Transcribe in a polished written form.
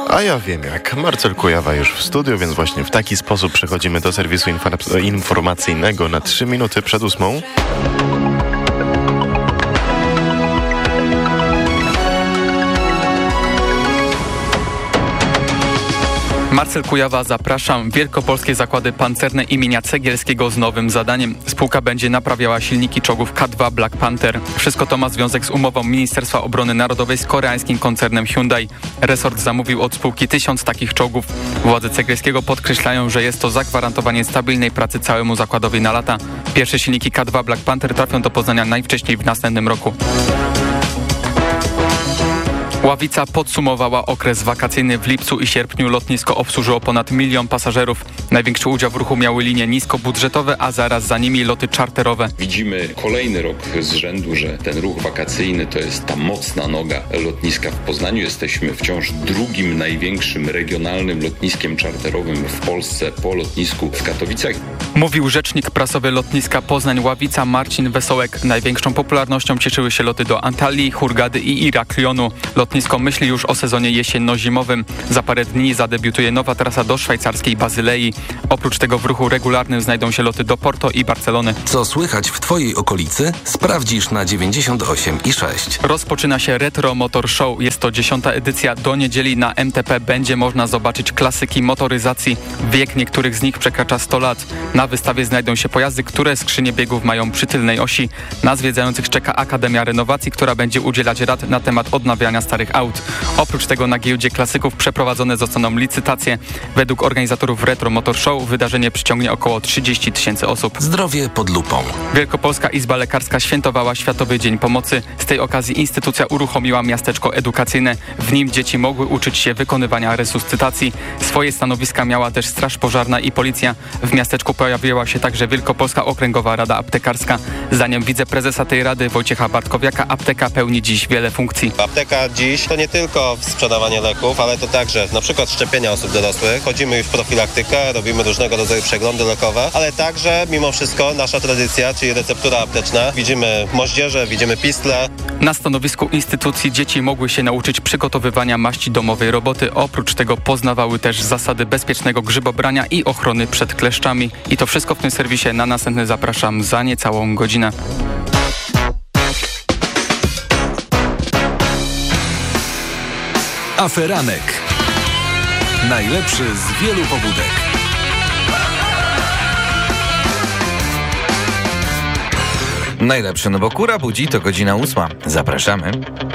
A ja wiem jak. Marcel Kujawa już w studiu, więc właśnie w taki sposób przechodzimy do serwisu informacyjnego na 3 minuty przed 8. Marcel Kujawa, zapraszam. Wielkopolskie Zakłady Pancerne imienia Cegielskiego z nowym zadaniem. Spółka będzie naprawiała silniki czołgów K2 Black Panther. Wszystko to ma związek z umową Ministerstwa Obrony Narodowej z koreańskim koncernem Hyundai. Resort zamówił od spółki 1000 takich czołgów. Władze Cegielskiego podkreślają, że jest to zagwarantowanie stabilnej pracy całemu zakładowi na lata. Pierwsze silniki K2 Black Panther trafią do Poznania najwcześniej w następnym roku. Ławica podsumowała okres wakacyjny. W lipcu i sierpniu lotnisko obsłużyło ponad 1 000 000 pasażerów. Największy udział w ruchu miały linie niskobudżetowe, a zaraz za nimi loty czarterowe. Widzimy kolejny rok z rzędu, że ten ruch wakacyjny to jest ta mocna noga lotniska w Poznaniu. Jesteśmy wciąż drugim największym regionalnym lotniskiem czarterowym w Polsce po lotnisku w Katowicach. Mówił rzecznik prasowy lotniska Poznań-Ławica Marcin Wesołek. Największą popularnością cieszyły się loty do Antalii, Hurgady i Iraklionu. Lotnisko myśli już o sezonie jesienno-zimowym. Za parę dni zadebiutuje nowa trasa do szwajcarskiej Bazylei. Oprócz tego w ruchu regularnym znajdą się loty do Porto i Barcelony. Co słychać w Twojej okolicy? Sprawdzisz na 98,6. Rozpoczyna się Retro Motor Show. Jest to 10. edycja. Do niedzieli na MTP będzie można zobaczyć klasyki motoryzacji. Wiek niektórych z nich przekracza 100 lat. Na wystawie znajdą się pojazdy, które skrzynie biegów mają przy tylnej osi. Na zwiedzających czeka Akademia Renowacji, która będzie udzielać rad na temat odnawiania starych aut. Oprócz tego na giełdzie klasyków przeprowadzone zostaną licytacje. Według organizatorów Retro Motor Show wydarzenie przyciągnie około 30 000 osób. Zdrowie pod lupą. Wielkopolska Izba Lekarska świętowała Światowy Dzień Pomocy. Z tej okazji instytucja uruchomiła miasteczko edukacyjne. W nim dzieci mogły uczyć się wykonywania resuscytacji. Swoje stanowiska miała też Straż Pożarna i Policja. W miasteczku pojawiła się także Wielkopolska Okręgowa Rada Aptekarska. Zdaniem wiceprezesa tej rady Wojciecha Bartkowiaka apteka pełni dziś wiele funkcji. Apteka dziś to nie tylko sprzedawanie leków, ale to także na przykład szczepienia osób dorosłych. Chodzimy już w profilaktykę, robimy różnego rodzaju przeglądy lekowe, ale także mimo wszystko nasza tradycja, czyli receptura apteczna. Widzimy moździerze, widzimy pistle. Na stanowisku instytucji dzieci mogły się nauczyć przygotowywania maści domowej roboty. Oprócz tego poznawały też zasady bezpiecznego grzybobrania i ochrony przed kleszczami. I to wszystko w tym serwisie. Na następny zapraszam za niecałą godzinę. Aferanek. Najlepszy z wielu pobudek. Najlepszy, no bo kura budzi, to godzina 8. Zapraszamy.